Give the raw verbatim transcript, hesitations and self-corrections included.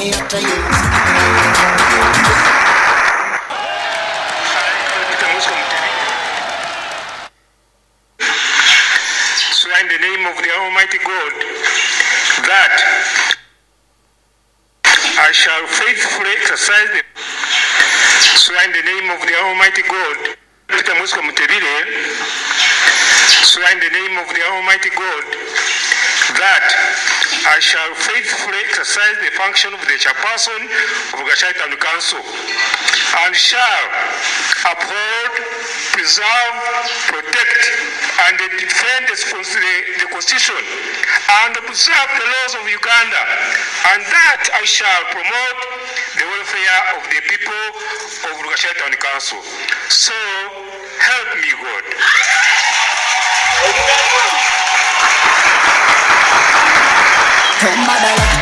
Swear in the name of the Almighty God that I shall faithfully exercise the swear in the name of the Almighty God. Peter Mosco Mutebile, swear in the name of the Almighty God that I shall faithfully exercise the function of the chairperson of Gashai Town Council and shall uphold, preserve, protect, and defend the, the Constitution and observe the laws of Uganda, and that I shall promote the welfare of the people of Gashai Town Council. So help me God. Tumba